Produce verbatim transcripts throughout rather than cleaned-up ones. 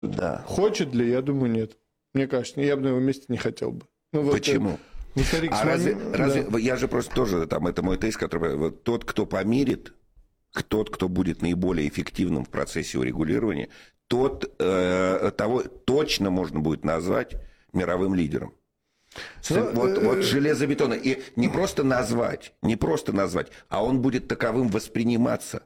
Да. Хочет ли? Я думаю, нет. Мне кажется, я бы на его месте не хотел бы. Ну, вот Почему? Ну, старик, а разве, вами... разве да. я же просто тоже, там, это мой тезис, который... Вот, тот, кто помирит, тот, кто будет наиболее эффективным в процессе урегулирования, тот, э, того точно можно будет назвать мировым лидером. Ну, вот, э... вот железобетонно. И не просто назвать, не просто назвать, а он будет таковым восприниматься.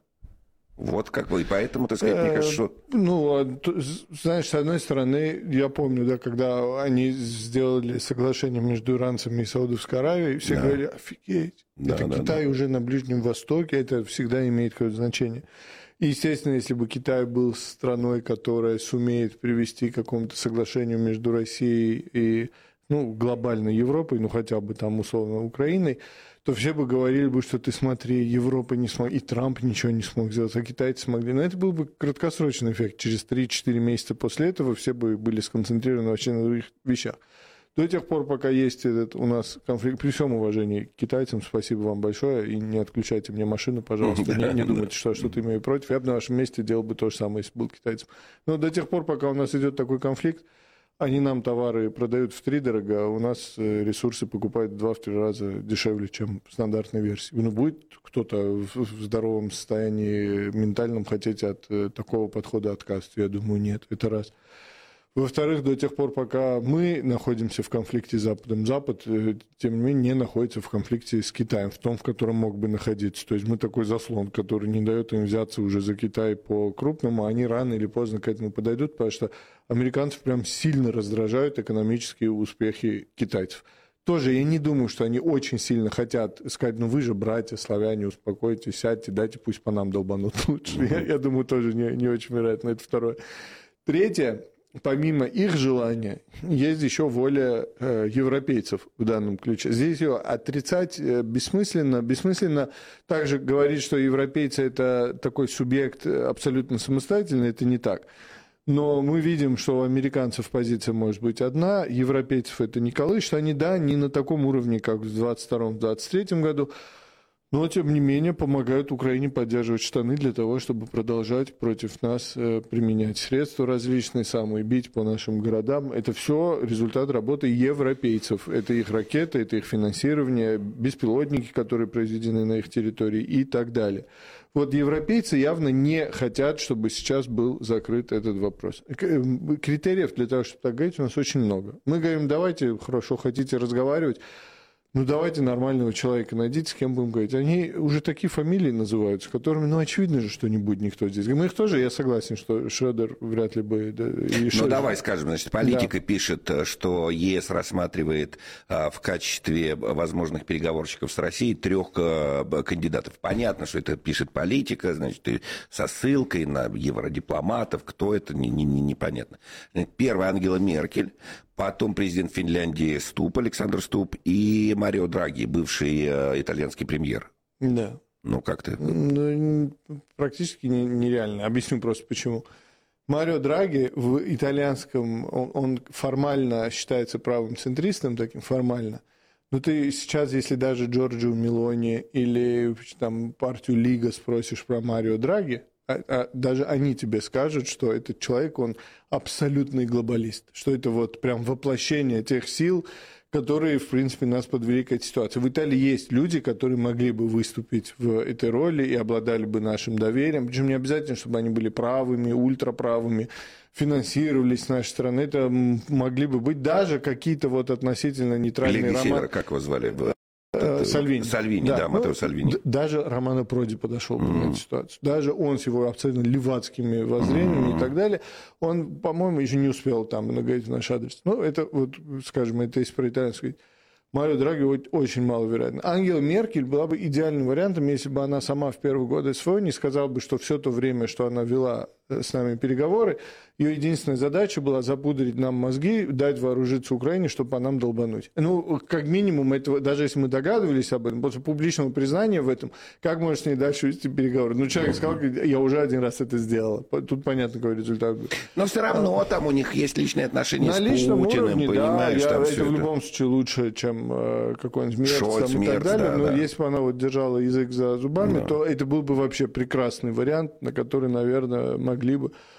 Вот как бы, и поэтому, так сказать, мне кажется, что... Ну, знаешь, с одной стороны, я помню, да, когда они сделали соглашение между иранцами и Саудовской Аравией, все да. говорили, офигеть, да, это да, Китай да. уже на Ближнем Востоке, это всегда имеет какое-то значение. И, естественно, если бы Китай был страной, которая сумеет привести к какому-то соглашению между Россией и, ну, глобальной Европой, ну, хотя бы там, условно, Украиной, то все бы говорили бы, что ты смотри, Европа не смогла, и Трамп ничего не смог сделать, а китайцы смогли. Но это был бы краткосрочный эффект. Через три-четыре месяца после этого все бы были сконцентрированы вообще на других вещах. До тех пор, пока есть этот у нас конфликт, при всем уважении к китайцам, спасибо вам большое, и не отключайте мне машину, пожалуйста, не, не думайте, что я что-то имею против. Я бы на вашем месте делал бы то же самое, если бы был китайцем. Но до тех пор, пока у нас идет такой конфликт, они нам товары продают втридорого, а у нас ресурсы покупают в два-три раза дешевле, чем в стандартной версии. Ну, будет кто-то в здоровом состоянии ментальном хотеть от такого подхода отказываться? Я думаю, нет. Это раз. Во-вторых, до тех пор, пока мы находимся в конфликте с Западом, Запад, тем не менее, не находится в конфликте с Китаем, в том, в котором мог бы находиться. То есть мы такой заслон, который не дает им взяться уже за Китай по-крупному, они рано или поздно к этому подойдут, потому что американцев прям сильно раздражают экономические успехи китайцев. Тоже я не думаю, что они очень сильно хотят сказать, ну вы же братья, славяне, успокойтесь, сядьте, дайте пусть по нам долбанут лучше. Я, я думаю, тоже не, не очень вероятно. Это второе. Третье. Помимо их желания, есть еще воля э, европейцев в данном ключе. Здесь ее отрицать э, бессмысленно. Бессмысленно также говорить, что европейцы – это такой субъект абсолютно самостоятельный, это не так. Но мы видим, что у американцев позиция может быть одна, европейцев это не колышет. Они, да, не на таком уровне, как в двадцать втором - двадцать третьем году, но, тем не менее, помогают Украине поддерживать штаны для того, чтобы продолжать против нас применять средства различные, самые бить по нашим городам. Это все результат работы европейцев. Это их ракеты, это их финансирование, беспилотники, которые произведены на их территории и так далее. Вот европейцы явно не хотят, чтобы сейчас был закрыт этот вопрос. Критериев для того, чтобы так говорить, у нас очень много. Мы говорим, давайте, хорошо, хотите разговаривать, ну, давайте нормального человека найдите, с кем будем говорить. Они уже такие фамилии называют, с которыми, ну, очевидно же, что не будет никто здесь. Мы их тоже, я согласен, что Шредер вряд ли бы... Да, и ну, давай скажем, значит, политика да. пишет, что ЕС рассматривает а, в качестве возможных переговорщиков с Россией трех а, кандидатов. Понятно, что это пишет политика, значит, со ссылкой на евродипломатов, кто это, не, не, не, непонятно. Первая Ангела Меркель, потом президент Финляндии Ступ, Александр Ступ, и Марио Драги, бывший э, итальянский премьер. Да. Ну, как ты? Ну, практически нереально. Объясню просто почему. Марио Драги в итальянском, он, он формально считается правым центристом, таким формально. Но ты сейчас, если даже Джорджио Мелони или там, партию Лига спросишь про Марио Драги, А, а даже они тебе скажут, что этот человек, он абсолютный глобалист, что это вот прям воплощение тех сил, которые, в принципе, нас подвели к этой ситуации. В Италии есть люди, которые могли бы выступить в этой роли и обладали бы нашим доверием, причем не обязательно, чтобы они были правыми, ультраправыми, финансировались с нашей стороны, это могли бы быть даже какие-то вот относительно нейтральные романы. Как его звали? Сальвини. Сальвини, да, да Матео ну, Сальвини. Даже Романо Проди подошел mm-hmm. на эту ситуацию. Даже он с его абсолютно левацкими воззрениями mm-hmm. и так далее, он, по-моему, еще не успел там наговорить в наш адрес. Ну, это, вот, скажем, это если про итальянскую сказать. Марио Драги очень маловероятно. Ангела Меркель была бы идеальным вариантом, если бы она сама в первые годы СВО не сказала бы, что все то время, что она вела с нами переговоры, ее единственная задача была запудрить нам мозги, дать вооружиться Украине, чтобы по нам долбануть. Ну, как минимум, этого, даже если мы догадывались об этом, после публичного признания в этом, как можно с ней дальше вести переговоры? Ну, человек сказал, я уже один раз это сделал. Тут понятно, какой результат будет. Но все равно а, там у них есть личные отношения с Путиным, уровне, понимаешь? Да, там я, это, это в любом случае лучше, чем э, какой-нибудь Мерц, Шольц, там, и Мерц, так далее. да, Но да. если бы она вот держала язык за зубами, да. то это был бы вообще прекрасный вариант, на который, наверное, могли бы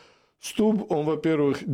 Стуб, он, во-первых,